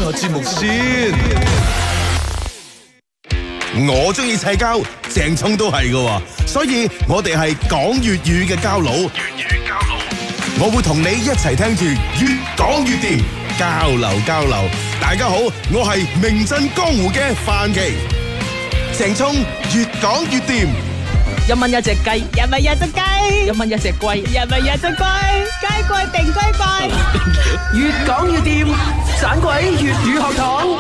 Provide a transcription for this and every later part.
下節目先。我中意砌膠，鄭聰都係㗎，所以我哋係講粵語嘅膠佬。粵語膠佬，我會同你一齊聽住越講越掂，交流。大家好，我係名震江湖嘅范琪，鄭聰越講越掂。 一蚊一隻雞， 一蚊一隻雞， 一蚊一隻龜， 一蚊一隻龜，雞貴定雞貴， 越講越掂，盞鬼粵語學堂。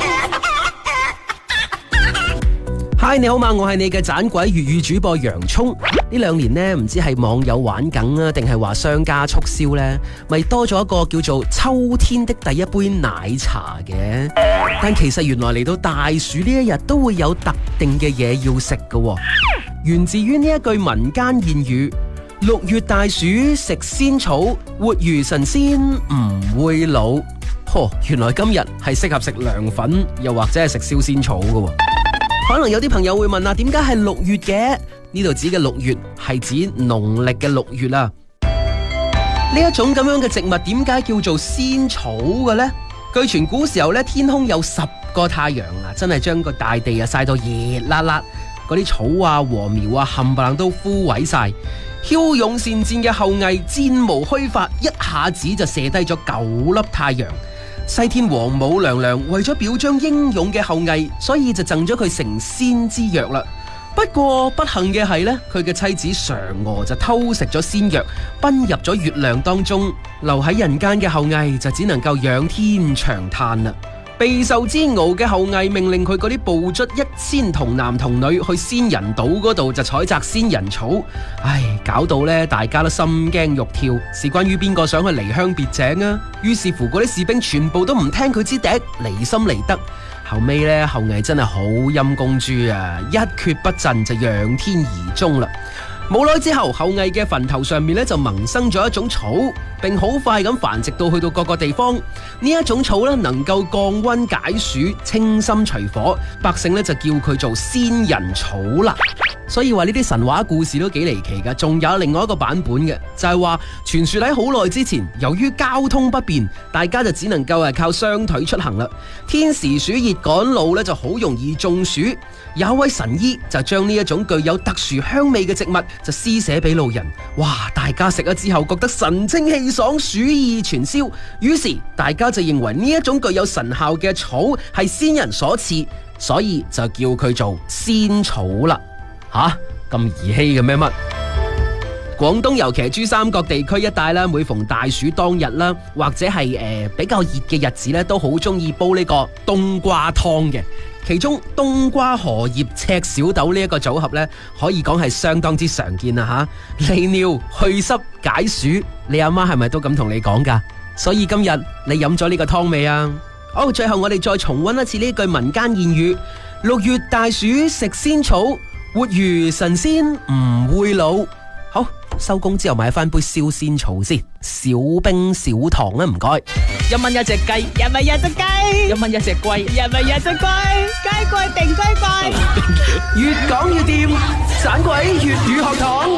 嗨，你好嘛，我係你嘅盞鬼粵語主播洋蔥。呢兩年呢，唔知係網友玩梗啊，定係話商家促銷呢，咪多咗一個叫做秋天的第一杯奶茶嘅。但其實原來嚟到大暑呢一日都會有特定嘅嘢要食㗎，源自於呢一句民間諺語：6月大暑食仙草，活如神仙唔會老。原來今日係適合食涼粉，又或者係食燒仙草㗎。可能有啲朋友會問啊，點解係6月嘅？呢度指嘅6月係指農曆嘅6月啦。呢一種咁樣嘅植物點解叫做仙草嘅呢？據傳古時候咧，天空有10個太陽啊，真係將個大地啊曬到熱辣辣，嗰啲草啊、禾苗啊冚唪唥都枯萎晒。驍勇善戰嘅後羿戰無虛發，一下子就射低咗9粒太陽。西天王母娘娘為咗表彰英勇嘅後羿，所以就贈咗佢成仙之藥啦。不過不幸嘅係呢，佢嘅妻子嫦娥就偷食咗仙藥，奔入咗月亮當中，留喺人間嘅後羿就只能夠仰天長嘆啦。備受煎熬嘅後羿命令佢嗰啲部卒1000童男童女去仙人島嗰度就採摘仙人草。搞到咧大家都心驚肉跳，事關於邊個想去離鄉別井啊？於是乎嗰啲士兵全部都唔聽佢之笛，離心離德。後尾咧後羿真係好陰公豬啊，一蹶不振就仰天而終啦。冇耐之後，後羿嘅墳頭上面咧就萌生咗一種草，並好快咁繁殖到去到各個地方。呢一種草咧能夠降溫解暑、清心除火，百姓咧就叫佢做仙人草啦。所以話呢啲神話故事都幾離奇噶。仲有另外一個版本嘅，就係話傳說喺好耐之前，由於交通不便，大家就只能夠靠雙腿出行啦。天時暑熱趕路咧就好容易中暑。有一位神醫就將呢一種具有特殊香味嘅植物就施捨俾路人。哇！大家食咗之後覺得神清氣爽、暑意全消，於是大家就認為呢一種具有神效嘅草係仙人所賜，所以就叫佢做仙草啦。咁兒戲嘅咩乜？廣東尤其係珠三角地區一帶啦，每逢大暑當日啦，或者係比較熱嘅日子咧，都好中意煲呢個冬瓜湯嘅。其中冬瓜、荷葉、赤小豆呢一個組合咧，可以講係相當之常見啦吓。利尿祛濕解暑，你阿媽係咪都咁同你講噶？所以今日你飲咗呢個湯未啊？好，最後我哋再重溫一次呢句民間諺語：6月大暑食仙草，活如神仙唔會老。好，收工之後買翻杯燒仙草先，少冰少糖啊，唔該。 一蚊一隻雞，一蚊一隻雞， 一蚊一隻龜， 一蚊一隻龜，雞貴定雞貴， 越講越掂，盞鬼粵語學堂。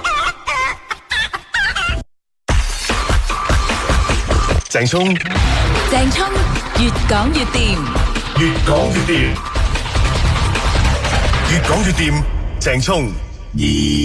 鄭聰越講越掂， 越講越掂，越講越掂，鄭聰